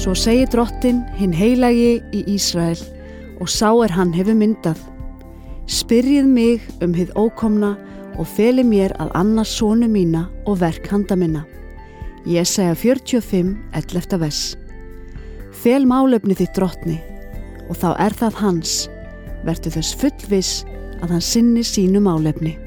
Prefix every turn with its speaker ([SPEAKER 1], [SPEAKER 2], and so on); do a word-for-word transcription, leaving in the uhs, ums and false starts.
[SPEAKER 1] Svo segir drottin hinn heilagi í Ísrael og sá er hann hefur myndað. Spyrjið mig um hið ókomna og feli mér að annars sonu mína og verk handa minna. Jesaja fjörutíu og fimm, ellefta vers. Fel málefni þitt drottni og þá er það hans. Vertu þess fullviss að hann sinnir sínu málefni.